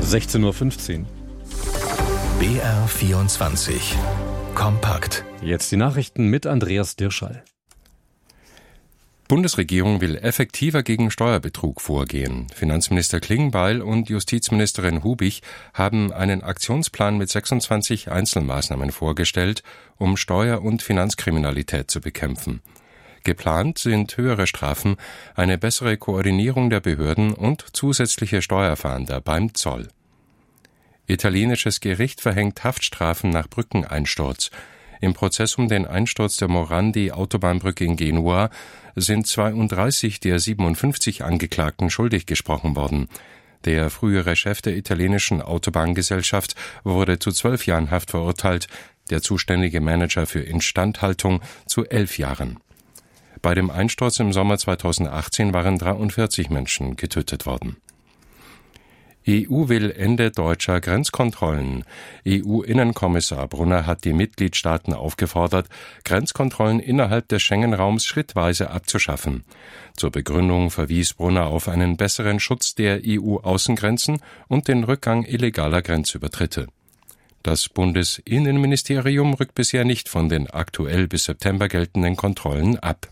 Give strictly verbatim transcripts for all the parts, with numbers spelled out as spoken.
sechzehn Uhr fünfzehn. B R vierundzwanzig. Kompakt. Jetzt die Nachrichten mit Andreas Dirschall. Bundesregierung will effektiver gegen Steuerbetrug vorgehen. Finanzminister Klingbeil und Justizministerin Hubich haben einen Aktionsplan mit sechsundzwanzig Einzelmaßnahmen vorgestellt, um Steuer- und Finanzkriminalität zu bekämpfen. Geplant sind höhere Strafen, eine bessere Koordinierung der Behörden und zusätzliche Steuerfahnder beim Zoll. Italienisches Gericht verhängt Haftstrafen nach Brückeneinsturz. Im Prozess um den Einsturz der Morandi-Autobahnbrücke in Genua sind zweiunddreißig der siebenundfünfzig Angeklagten schuldig gesprochen worden. Der frühere Chef der italienischen Autobahngesellschaft wurde zu zwölf Jahren Haft verurteilt, der zuständige Manager für Instandhaltung zu elf Jahren. Bei dem Einsturz im Sommer zweitausendachtzehn waren dreiundvierzig Menschen getötet worden. E U will Ende deutscher Grenzkontrollen. E U-Innenkommissar Brunner hat die Mitgliedstaaten aufgefordert, Grenzkontrollen innerhalb des Schengen-Raums schrittweise abzuschaffen. Zur Begründung verwies Brunner auf einen besseren Schutz der E U-Außengrenzen und den Rückgang illegaler Grenzübertritte. Das Bundesinnenministerium rückt bisher nicht von den aktuell bis September geltenden Kontrollen ab.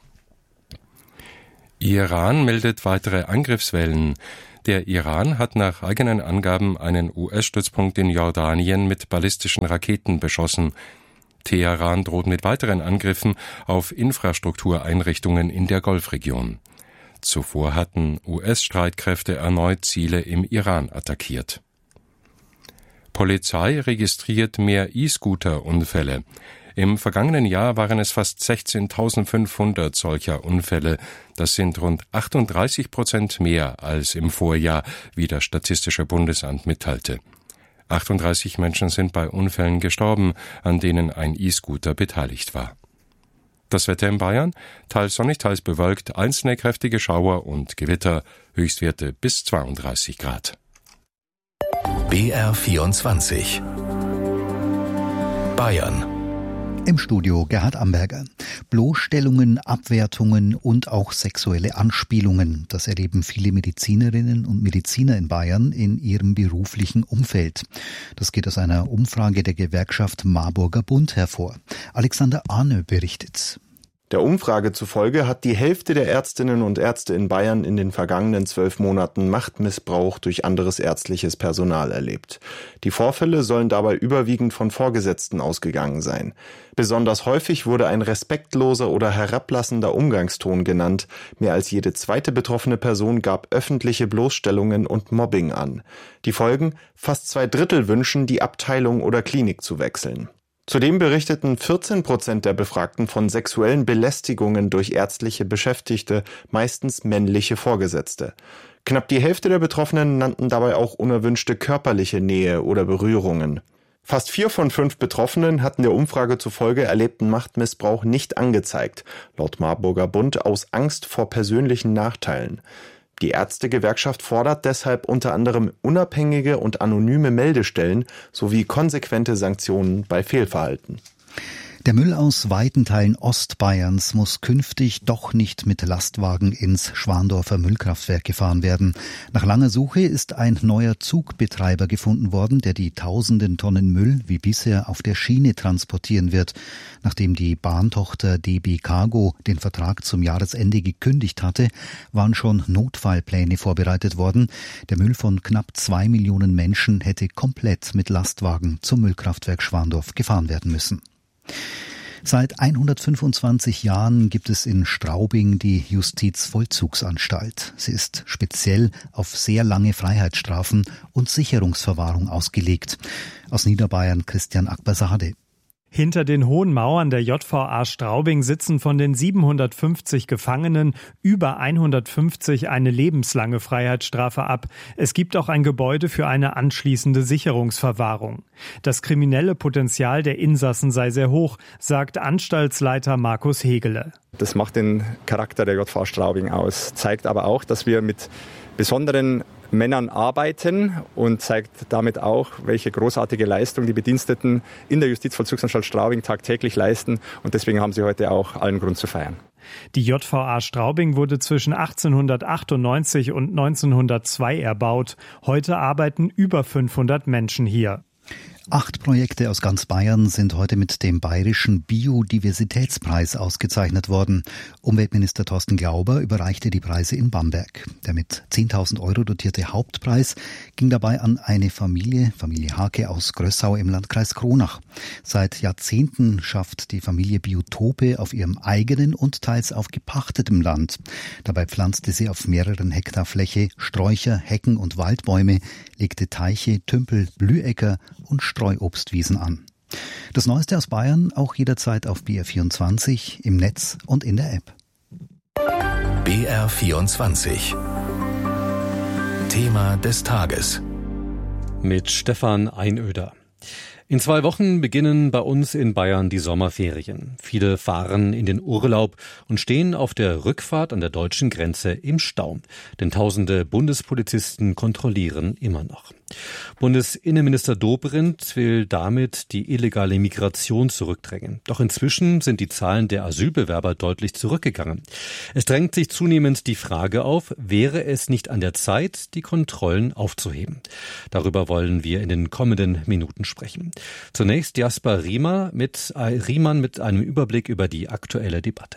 Iran meldet weitere Angriffswellen. Der Iran hat nach eigenen Angaben einen U S-Stützpunkt in Jordanien mit ballistischen Raketen beschossen. Teheran droht mit weiteren Angriffen auf Infrastruktureinrichtungen in der Golfregion. Zuvor hatten U S-Streitkräfte erneut Ziele im Iran attackiert. Polizei registriert mehr E-Scooter-Unfälle. Im vergangenen Jahr waren es fast sechzehntausendfünfhundert solcher Unfälle. Das sind rund achtunddreißig Prozent mehr als im Vorjahr, wie das Statistische Bundesamt mitteilte. achtunddreißig Menschen sind bei Unfällen gestorben, an denen ein E-Scooter beteiligt war. Das Wetter in Bayern: teils sonnig, teils bewölkt, einzelne kräftige Schauer und Gewitter, Höchstwerte bis zweiunddreißig Grad. B R vierundzwanzig. Bayern. Im Studio Gerhard Amberger. Bloßstellungen, Abwertungen und auch sexuelle Anspielungen, das erleben viele Medizinerinnen und Mediziner in Bayern in ihrem beruflichen Umfeld. Das geht aus einer Umfrage der Gewerkschaft Marburger Bund hervor. Alexander Arnö berichtet. Der Umfrage zufolge hat die Hälfte der Ärztinnen und Ärzte in Bayern in den vergangenen zwölf Monaten Machtmissbrauch durch anderes ärztliches Personal erlebt. Die Vorfälle sollen dabei überwiegend von Vorgesetzten ausgegangen sein. Besonders häufig wurde ein respektloser oder herablassender Umgangston genannt. Mehr als jede zweite betroffene Person gab öffentliche Bloßstellungen und Mobbing an. Die Folgen: fast zwei Drittel wünschen, die Abteilung oder Klinik zu wechseln. Zudem berichteten vierzehn Prozent der Befragten von sexuellen Belästigungen durch ärztliche Beschäftigte, meistens männliche Vorgesetzte. Knapp die Hälfte der Betroffenen nannten dabei auch unerwünschte körperliche Nähe oder Berührungen. Fast vier von fünf Betroffenen hatten der Umfrage zufolge erlebten Machtmissbrauch nicht angezeigt, laut Marburger Bund aus Angst vor persönlichen Nachteilen. Die Ärztegewerkschaft fordert deshalb unter anderem unabhängige und anonyme Meldestellen sowie konsequente Sanktionen bei Fehlverhalten. Der Müll aus weiten Teilen Ostbayerns muss künftig doch nicht mit Lastwagen ins Schwandorfer Müllkraftwerk gefahren werden. Nach langer Suche ist ein neuer Zugbetreiber gefunden worden, der die tausenden Tonnen Müll wie bisher auf der Schiene transportieren wird. Nachdem die Bahntochter D B Cargo den Vertrag zum Jahresende gekündigt hatte, waren schon Notfallpläne vorbereitet worden. Der Müll von knapp zwei Millionen Menschen hätte komplett mit Lastwagen zum Müllkraftwerk Schwandorf gefahren werden müssen. Seit hundertfünfundzwanzig Jahren gibt es in Straubing die Justizvollzugsanstalt. Sie ist speziell auf sehr lange Freiheitsstrafen und Sicherungsverwahrung ausgelegt. Aus Niederbayern Christian Akbersade. Hinter den hohen Mauern der J V A Straubing sitzen von den siebenhundertfünfzig Gefangenen über hundertfünfzig eine lebenslange Freiheitsstrafe ab. Es gibt auch ein Gebäude für eine anschließende Sicherungsverwahrung. Das kriminelle Potenzial der Insassen sei sehr hoch, sagt Anstaltsleiter Markus Hegele. Das macht den Charakter der J V A Straubing aus, zeigt aber auch, dass wir mit besonderen Männern arbeiten und zeigt damit auch, welche großartige Leistung die Bediensteten in der Justizvollzugsanstalt Straubing tagtäglich leisten. Und deswegen haben sie heute auch allen Grund zu feiern. Die J V A Straubing wurde zwischen achtzehnhundertachtundneunzig und neunzehnhundertzwei erbaut. Heute arbeiten über fünfhundert Menschen hier. Acht Projekte aus ganz Bayern sind heute mit dem Bayerischen Biodiversitätspreis ausgezeichnet worden. Umweltminister Thorsten Glauber überreichte die Preise in Bamberg. Der mit zehntausend Euro dotierte Hauptpreis ging dabei an eine Familie, Familie Hake aus Grössau im Landkreis Kronach. Seit Jahrzehnten schafft die Familie Biotope auf ihrem eigenen und teils auf gepachtetem Land. Dabei pflanzte sie auf mehreren Hektar Fläche Sträucher, Hecken und Waldbäume, legte Teiche, Tümpel, Blühecker und Streuobstwiesen an. Das Neueste aus Bayern auch jederzeit auf B R vierundzwanzig, im Netz und in der App. B R vierundzwanzig. Thema des Tages. Mit Stefan Einöder. In zwei Wochen beginnen bei uns in Bayern die Sommerferien. Viele fahren in den Urlaub und stehen auf der Rückfahrt an der deutschen Grenze im Stau. Denn tausende Bundespolizisten kontrollieren immer noch. Bundesinnenminister Dobrindt will damit die illegale Migration zurückdrängen. Doch inzwischen sind die Zahlen der Asylbewerber deutlich zurückgegangen. Es drängt sich zunehmend die Frage auf, wäre es nicht an der Zeit, die Kontrollen aufzuheben? Darüber wollen wir in den kommenden Minuten sprechen. Zunächst Jasper Riemann mit, äh, Riemann mit einem Überblick über die aktuelle Debatte.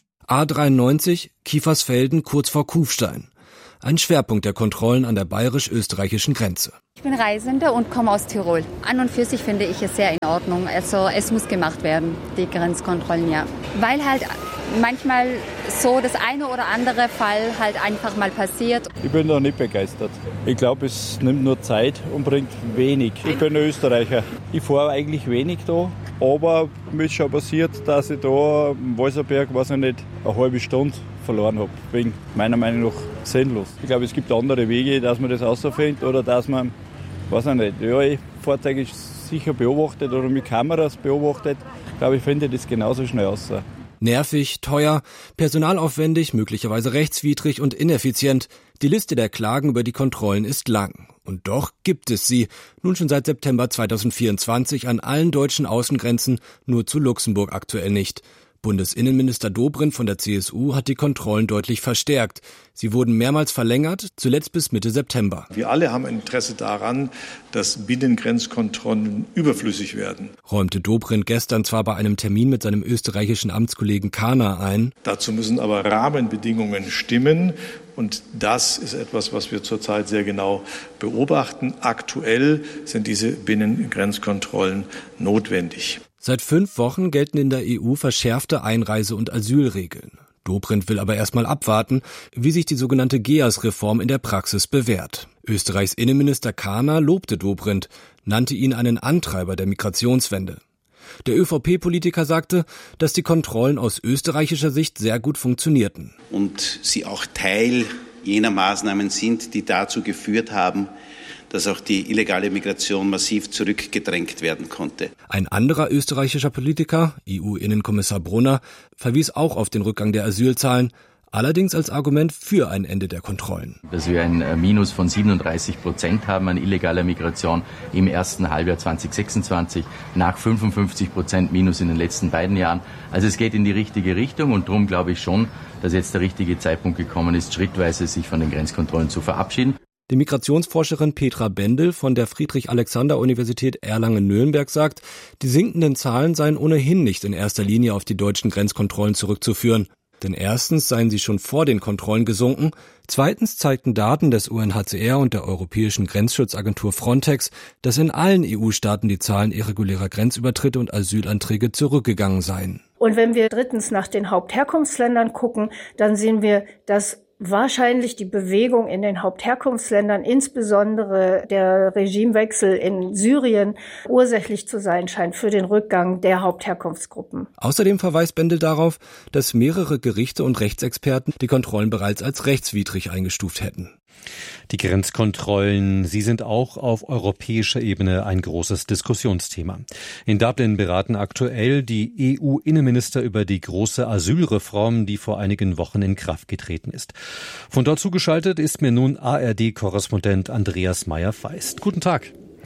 A dreiundneunzig, Kiefersfelden kurz vor Kufstein. Ein Schwerpunkt der Kontrollen an der bayerisch-österreichischen Grenze. Ich bin Reisende und komme aus Tirol. An und für sich finde ich es sehr in Ordnung. Also es muss gemacht werden, die Grenzkontrollen, ja. Weil halt manchmal so das eine oder andere Fall halt einfach mal passiert. Ich bin da nicht begeistert. Ich glaube, es nimmt nur Zeit und bringt wenig. Ich bin ein Österreicher. Ich fahre eigentlich wenig da, aber mir ist schon passiert, dass ich da im Walserberg, weiß ich nicht, eine halbe Stunde verloren habe. Wegen meiner Meinung nach sinnlos. Ich glaube, es gibt andere Wege, dass man das rausfindet oder dass man, weiß ich nicht, ja, Fahrzeuge sicher beobachtet oder mit Kameras beobachtet. Ich glaube, ich finde das genauso schnell raus. Nervig, teuer, personalaufwendig, möglicherweise rechtswidrig und ineffizient. Die Liste der Klagen über die Kontrollen ist lang. Und doch gibt es sie, nun schon seit September zweitausendvierundzwanzig an allen deutschen Außengrenzen, nur zu Luxemburg aktuell nicht. Bundesinnenminister Dobrindt von der C S U hat die Kontrollen deutlich verstärkt. Sie wurden mehrmals verlängert, zuletzt bis Mitte September. Wir alle haben ein Interesse daran, dass Binnengrenzkontrollen überflüssig werden, räumte Dobrindt gestern zwar bei einem Termin mit seinem österreichischen Amtskollegen Kahner ein. Dazu müssen aber Rahmenbedingungen stimmen. Und das ist etwas, was wir zurzeit sehr genau beobachten. Aktuell sind diese Binnengrenzkontrollen notwendig. Seit fünf Wochen gelten in der E U verschärfte Einreise- und Asylregeln. Dobrindt will aber erstmal abwarten, wie sich die sogenannte G E A S-Reform in der Praxis bewährt. Österreichs Innenminister Kahner lobte Dobrindt, nannte ihn einen Antreiber der Migrationswende. Der ÖVP-Politiker sagte, dass die Kontrollen aus österreichischer Sicht sehr gut funktionierten. Und sie auch Teil jener Maßnahmen sind, die dazu geführt haben, dass auch die illegale Migration massiv zurückgedrängt werden konnte. Ein anderer österreichischer Politiker, E U-Innenkommissar Brunner, verwies auch auf den Rückgang der Asylzahlen, allerdings als Argument für ein Ende der Kontrollen. Dass wir ein Minus von siebenunddreißig Prozent haben an illegaler Migration im ersten Halbjahr zweitausendsechsundzwanzig, nach fünfundfünfzig Prozent Minus in den letzten beiden Jahren. Also es geht in die richtige Richtung und darum glaube ich schon, dass jetzt der richtige Zeitpunkt gekommen ist, schrittweise sich von den Grenzkontrollen zu verabschieden. Die Migrationsforscherin Petra Bendel von der Friedrich-Alexander-Universität Erlangen-Nürnberg sagt, die sinkenden Zahlen seien ohnehin nicht in erster Linie auf die deutschen Grenzkontrollen zurückzuführen. Denn erstens seien sie schon vor den Kontrollen gesunken, zweitens zeigten Daten des U N H C R und der Europäischen Grenzschutzagentur Frontex, dass in allen E U-Staaten die Zahlen irregulärer Grenzübertritte und Asylanträge zurückgegangen seien. Und wenn wir drittens nach den Hauptherkunftsländern gucken, dann sehen wir, dass wahrscheinlich die Bewegung in den Hauptherkunftsländern, insbesondere der Regimewechsel in Syrien, ursächlich zu sein scheint für den Rückgang der Hauptherkunftsgruppen. Außerdem verweist Bendel darauf, dass mehrere Gerichte und Rechtsexperten die Kontrollen bereits als rechtswidrig eingestuft hätten. Die Grenzkontrollen, sie sind auch auf europäischer Ebene ein großes Diskussionsthema. In Dublin beraten aktuell die E U-Innenminister über die große Asylreform, die vor einigen Wochen in Kraft getreten ist. Von dort zugeschaltet ist mir nun A R D-Korrespondent Andreas Meyer-Feist. Guten Tag.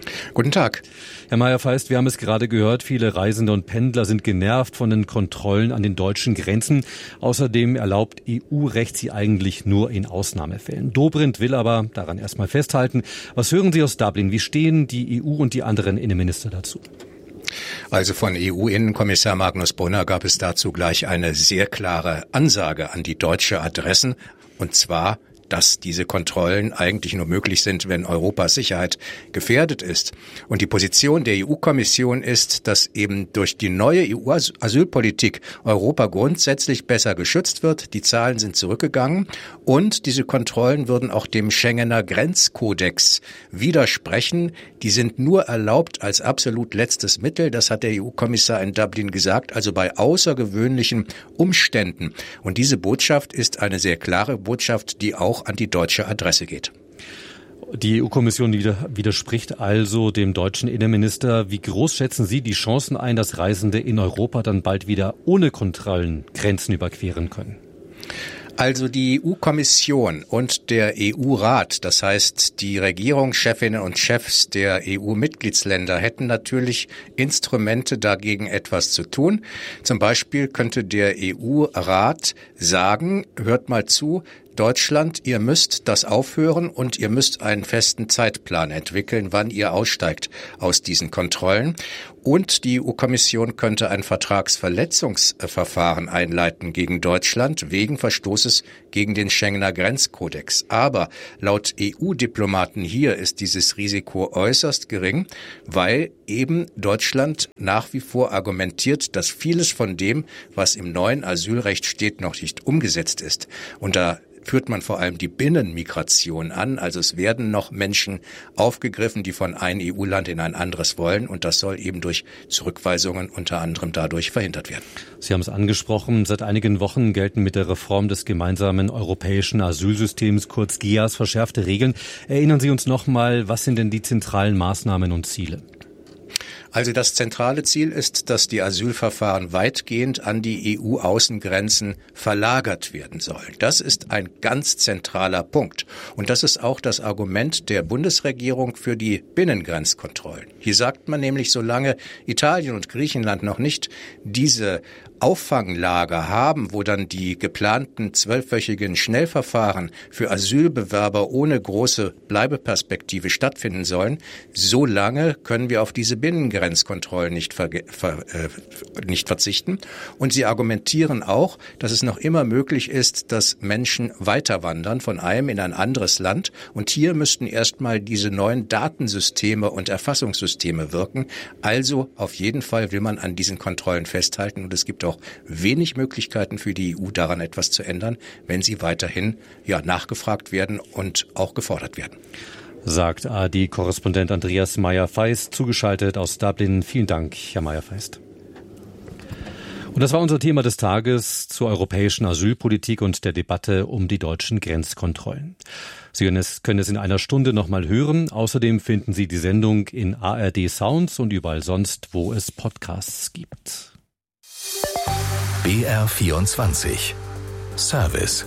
Guten Tag. Herr Meyer-Feist, wir haben es gerade gehört, viele Reisende und Pendler sind genervt von den Kontrollen an den deutschen Grenzen. Außerdem erlaubt E U-Recht sie eigentlich nur in Ausnahmefällen. Dobrindt will aber daran erstmal festhalten. Was hören Sie aus Dublin? Wie stehen die E U und die anderen Innenminister dazu? Also von E U-Innenkommissar Magnus Brunner gab es dazu gleich eine sehr klare Ansage an die deutsche Adressen, und zwar, dass diese Kontrollen eigentlich nur möglich sind, wenn Europas Sicherheit gefährdet ist. Und die Position der E U-Kommission ist, dass eben durch die neue E U-Asylpolitik Europa grundsätzlich besser geschützt wird. Die Zahlen sind zurückgegangen und diese Kontrollen würden auch dem Schengener Grenzkodex widersprechen. Die sind nur erlaubt als absolut letztes Mittel. Das hat der E U-Kommissar in Dublin gesagt, also bei außergewöhnlichen Umständen. Und diese Botschaft ist eine sehr klare Botschaft, die auch an die deutsche Adresse geht. Die E U-Kommission widerspricht also dem deutschen Innenminister. Wie groß schätzen Sie die Chancen ein, dass Reisende in Europa dann bald wieder ohne Kontrollen Grenzen überqueren können? Also die E U-Kommission und der E U-Rat, das heißt die Regierungschefinnen und Chefs der E U-Mitgliedsländer, hätten natürlich Instrumente dagegen etwas zu tun. Zum Beispiel könnte der E U-Rat sagen, hört mal zu, Deutschland, ihr müsst das aufhören und ihr müsst einen festen Zeitplan entwickeln, wann ihr aussteigt aus diesen Kontrollen. Und die E U-Kommission könnte ein Vertragsverletzungsverfahren einleiten gegen Deutschland wegen Verstoßes gegen den Schengener Grenzkodex. Aber laut E U-Diplomaten hier ist dieses Risiko äußerst gering, weil eben Deutschland nach wie vor argumentiert, dass vieles von dem, was im neuen Asylrecht steht, noch nicht umgesetzt ist. Und da führt man vor allem die Binnenmigration an. Also es werden noch Menschen aufgegriffen, die von einem E U-Land in ein anderes wollen. Und das soll eben durch Zurückweisungen unter anderem dadurch verhindert werden. Sie haben es angesprochen. Seit einigen Wochen gelten mit der Reform des gemeinsamen europäischen Asylsystems, kurz G E A S, verschärfte Regeln. Erinnern Sie uns noch mal, was sind denn die zentralen Maßnahmen und Ziele? Also das zentrale Ziel ist, dass die Asylverfahren weitgehend an die E U-Außengrenzen verlagert werden sollen. Das ist ein ganz zentraler Punkt. Und das ist auch das Argument der Bundesregierung für die Binnengrenzkontrollen. Hier sagt man nämlich, solange Italien und Griechenland noch nicht diese Auffanglager haben, wo dann die geplanten zwölfwöchigen Schnellverfahren für Asylbewerber ohne große Bleibeperspektive stattfinden sollen, so lange können wir auf diese Binnengrenzkontrollen nicht, ver- ver- äh, nicht verzichten. Und sie argumentieren auch, dass es noch immer möglich ist, dass Menschen weiterwandern von einem in ein anderes Land. Und hier müssten erstmal diese neuen Datensysteme und Erfassungssysteme wirken. Also auf jeden Fall will man an diesen Kontrollen festhalten. Und es gibt auch wenig Möglichkeiten für die E U, daran etwas zu ändern, wenn sie weiterhin ja nachgefragt werden und auch gefordert werden. Sagt A R D-Korrespondent Andreas Meyer-Feist, zugeschaltet aus Dublin. Vielen Dank, Herr Meyer-Feist. Und das war unser Thema des Tages zur europäischen Asylpolitik und der Debatte um die deutschen Grenzkontrollen. Sie können es in einer Stunde nochmal hören. Außerdem finden Sie die Sendung in A R D Sounds und überall sonst, wo es Podcasts gibt. B R vierundzwanzig Service.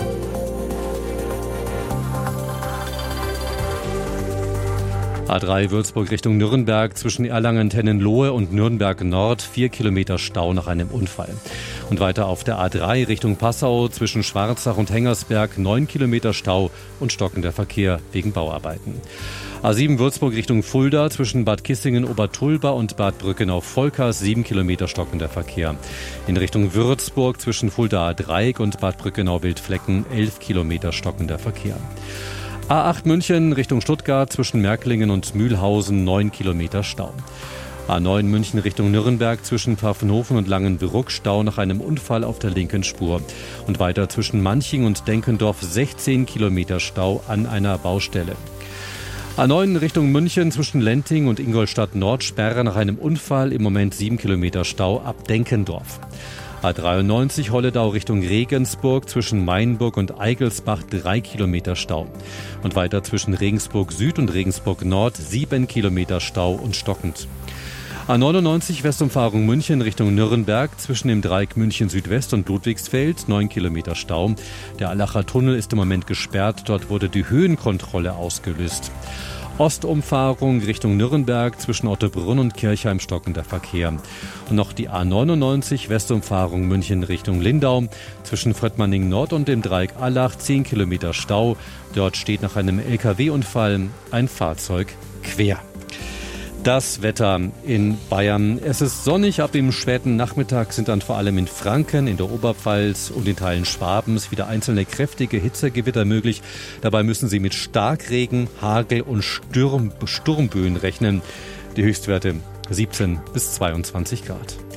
A drei Würzburg Richtung Nürnberg, zwischen Erlangen-Tennenlohe und Nürnberg Nord, vier Kilometer Stau nach einem Unfall. Und weiter auf der A drei Richtung Passau, zwischen Schwarzach und Hengersberg, neun Kilometer Stau und stockender Verkehr wegen Bauarbeiten. A sieben Würzburg Richtung Fulda, zwischen Bad Kissingen-Obertulba und Bad Brückenau-Volkers, sieben Kilometer stockender Verkehr. In Richtung Würzburg, zwischen Fulda-Dreieck und Bad Brückenau-Wildflecken, elf Kilometer stockender Verkehr. A acht München Richtung Stuttgart, zwischen Märklingen und Mühlhausen, neun Kilometer Stau. A neun München Richtung Nürnberg, zwischen Pfaffenhofen und Langenbrück, Stau nach einem Unfall auf der linken Spur. Und weiter zwischen Manching und Denkendorf, sechzehn Kilometer Stau an einer Baustelle. A neun Richtung München, zwischen Lenting und Ingolstadt Nord, Sperre nach einem Unfall, im Moment sieben Kilometer Stau ab Denkendorf. A dreiundneunzig Holledau Richtung Regensburg, zwischen Mainburg und Eigelsbach, drei Kilometer Stau. Und weiter zwischen Regensburg Süd und Regensburg Nord, sieben Kilometer Stau und stockend. A neunundneunzig Westumfahrung München Richtung Nürnberg, zwischen dem Dreieck München Südwest und Ludwigsfeld, neun Kilometer Stau. Der Allacher Tunnel ist im Moment gesperrt, dort wurde die Höhenkontrolle ausgelöst. Ostumfahrung Richtung Nürnberg zwischen Ottobrunn und Kirchheim stockender Verkehr. Und noch die A neunundneunzig Westumfahrung München Richtung Lindau zwischen Fröttmanning Nord und dem Dreieck Allach zehn Kilometer Stau. Dort steht nach einem L K W-Unfall ein Fahrzeug quer. Das Wetter in Bayern. Es ist sonnig, ab dem späten Nachmittag sind dann vor allem in Franken, in der Oberpfalz und in Teilen Schwabens wieder einzelne kräftige Hitzegewitter möglich. Dabei müssen Sie mit Starkregen, Hagel und Sturm, Sturmböen rechnen. Die Höchstwerte siebzehn bis zweiundzwanzig Grad.